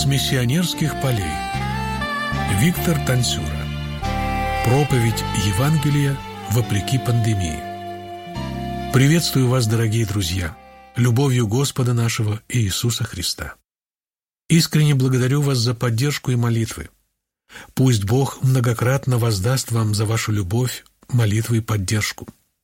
миссионерских полей. Виктор Танцюра. Проповедь Евангелия вопреки пандемии. Приветствую вас, дорогие друзья, любовью Господа нашего Иисуса Христа. Искренне благодарю вас за поддержку и молитвы. Пусть Бог многократно воздаст вам за вашу любовь, молитвы и поддержку.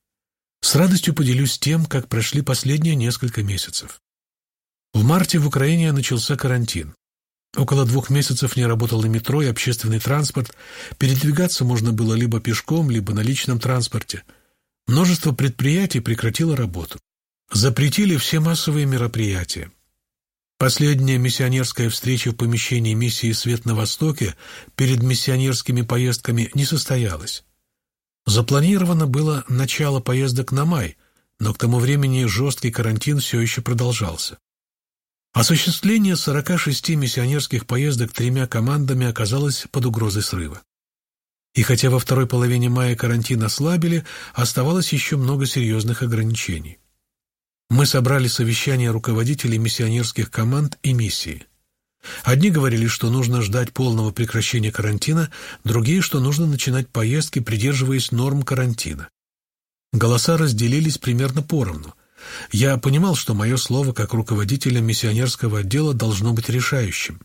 С радостью поделюсь тем, как прошли последние несколько месяцев. В марте в Украине начался карантин. Около 2 месяцев не работало метро и общественный транспорт. Передвигаться можно было либо пешком, либо на личном транспорте. Множество предприятий прекратило работу. Запретили все массовые мероприятия. Последняя миссионерская встреча в помещении миссии «Свет на Востоке» перед миссионерскими поездками не состоялась. Запланировано было начало поездок на май, но к тому времени жесткий карантин все еще продолжался. Осуществление 46 миссионерских поездок 3 командами оказалось под угрозой срыва. И хотя во второй половине мая карантин ослабили, оставалось еще много серьезных ограничений. Мы собрали совещание руководителей миссионерских команд и миссии. Одни говорили, что нужно ждать полного прекращения карантина, другие, что нужно начинать поездки, придерживаясь норм карантина. Голоса разделились примерно поровну. Я понимал, что мое слово как руководителя миссионерского отдела должно быть решающим.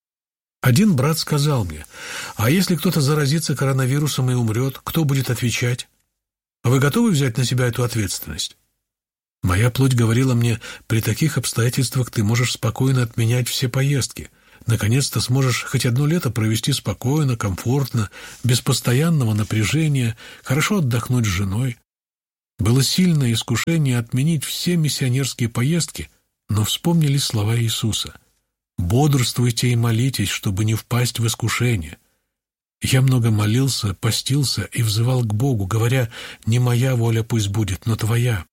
Один брат сказал мне: «А если кто-то заразится коронавирусом и умрет, кто будет отвечать? Вы готовы взять на себя эту ответственность?» Моя плоть говорила мне: при таких обстоятельствах ты можешь спокойно отменять все поездки. Наконец-то сможешь хоть одно лето провести спокойно, комфортно, без постоянного напряжения, хорошо отдохнуть с женой. Было сильное искушение отменить все миссионерские поездки, но вспомнились слова Иисуса: «Бодрствуйте и молитесь, чтобы не впасть в искушение». Я много молился, постился и взывал к Богу, говоря: «Не моя воля пусть будет, но Твоя».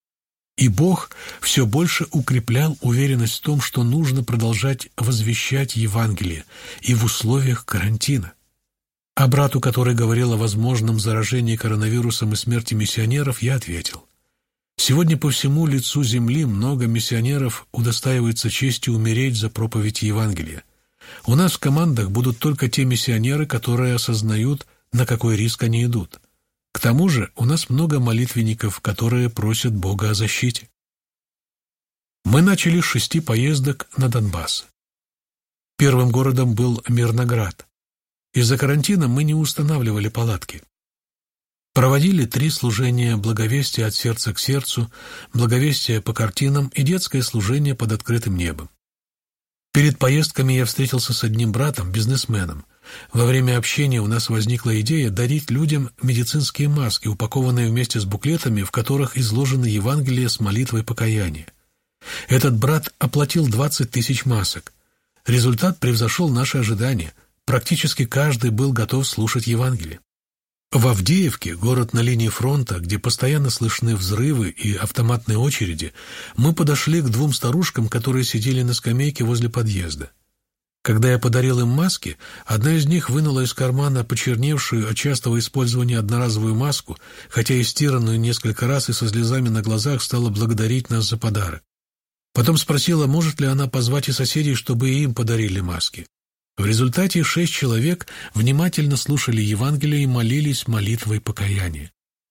И Бог все больше укреплял уверенность в том, что нужно продолжать возвещать Евангелие и в условиях карантина. А брату, который говорил о возможном заражении коронавирусом и смерти миссионеров, я ответил: «Сегодня по всему лицу земли много миссионеров удостаиваются чести умереть за проповедь Евангелия. У нас в командах будут только те миссионеры, которые осознают, на какой риск они идут. К тому же у нас много молитвенников, которые просят Бога о защите». Мы начали с 6 поездок на Донбасс. Первым городом был Мирноград. Из-за карантина мы не устанавливали палатки. Проводили 3 служения благовестия от сердца к сердцу, благовестие по картинам и детское служение под открытым небом. Перед поездками я встретился с одним братом, бизнесменом. Во время общения у нас возникла идея дарить людям медицинские маски, упакованные вместе с буклетами, в которых изложено Евангелие с молитвой покаяния. Этот брат оплатил 20 000 масок. Результат превзошел наши ожидания. Практически каждый был готов слушать Евангелие. В Авдеевке, город на линии фронта, где постоянно слышны взрывы и автоматные очереди, мы подошли к 2 старушкам, которые сидели на скамейке возле подъезда. Когда я подарил им маски, одна из них вынула из кармана почерневшую от частого использования одноразовую маску, хотя и стиранную несколько раз, и со слезами на глазах стала благодарить нас за подарок. Потом спросила, может ли она позвать и соседей, чтобы и им подарили маски. В результате 6 человек внимательно слушали Евангелие и молились молитвой покаяния.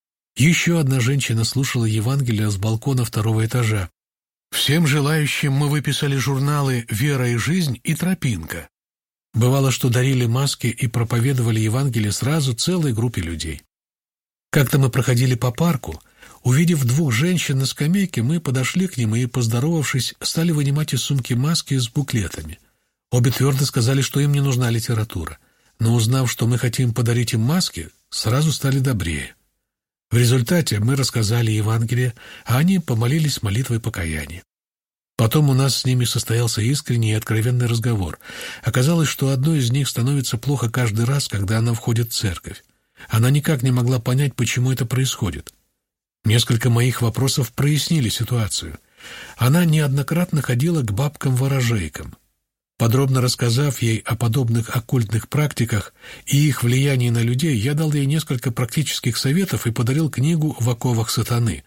Еще одна женщина слушала Евангелие с балкона 2-го этажа. Всем желающим мы выписали журналы «Вера и жизнь» и «Тропинка». Бывало, что дарили маски и проповедовали Евангелие сразу целой группе людей. Как-то мы проходили по парку. Увидев 2 женщин на скамейке, мы подошли к ним и, поздоровавшись, стали вынимать из сумки маски с буклетами. Обе твердо сказали, что им не нужна литература, но, узнав, что мы хотим подарить им маски, сразу стали добрее. В результате мы рассказали Евангелие, а они помолились молитвой покаяния. Потом у нас с ними состоялся искренний и откровенный разговор. Оказалось, что одной из них становится плохо каждый раз, когда она входит в церковь. Она никак не могла понять, почему это происходит. Несколько моих вопросов прояснили ситуацию. Она неоднократно ходила к бабкам-ворожейкам. Подробно рассказав ей о подобных оккультных практиках и их влиянии на людей, я дал ей несколько практических советов и подарил книгу «В оковах сатаны».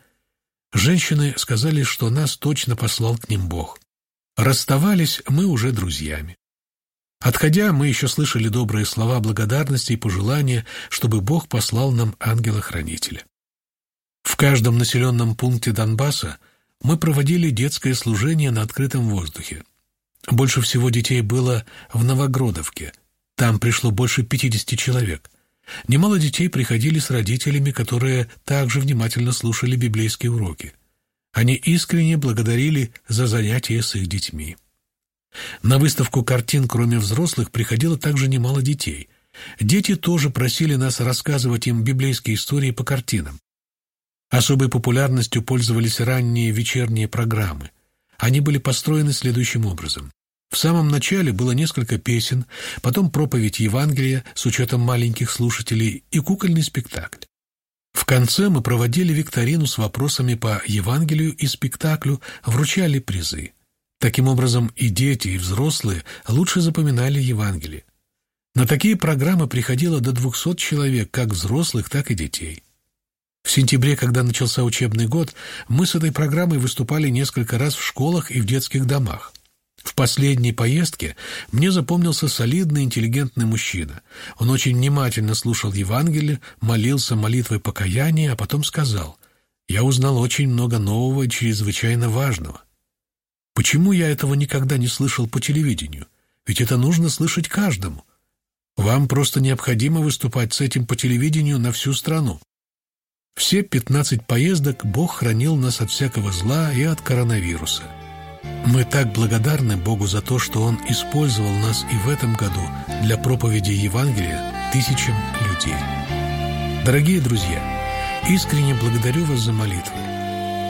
Женщины сказали, что нас точно послал к ним Бог. Расставались мы уже друзьями. Отходя, мы еще слышали добрые слова благодарности и пожелания, чтобы Бог послал нам ангела-хранителя. В каждом населенном пункте Донбасса мы проводили детское служение на открытом воздухе. Больше всего детей было в Новогродовке. Там пришло больше 50 человек. Немало детей приходили с родителями, которые также внимательно слушали библейские уроки. Они искренне благодарили за занятия с их детьми. На выставку картин, кроме взрослых, приходило также немало детей. Дети тоже просили нас рассказывать им библейские истории по картинам. Особой популярностью пользовались ранние вечерние программы. Они были построены следующим образом. В самом начале было несколько песен, потом проповедь Евангелия с учетом маленьких слушателей и кукольный спектакль. В конце мы проводили викторину с вопросами по Евангелию и спектаклю, вручали призы. Таким образом, и дети, и взрослые лучше запоминали Евангелие. На такие программы приходило до 200 человек, как взрослых, так и детей. В сентябре, когда начался учебный год, мы с этой программой выступали несколько раз в школах и в детских домах. В последней поездке мне запомнился солидный, интеллигентный мужчина. Он очень внимательно слушал Евангелие, молился молитвой покаяния, а потом сказал: «Я узнал очень много нового и чрезвычайно важного. Почему я этого никогда не слышал по телевидению? Ведь это нужно слышать каждому. Вам просто необходимо выступать с этим по телевидению на всю страну». Все 15 поездок Бог хранил нас от всякого зла и от коронавируса. Мы так благодарны Богу за то, что Он использовал нас и в этом году для проповеди Евангелия тысячам людей. Дорогие друзья, искренне благодарю вас за молитвы.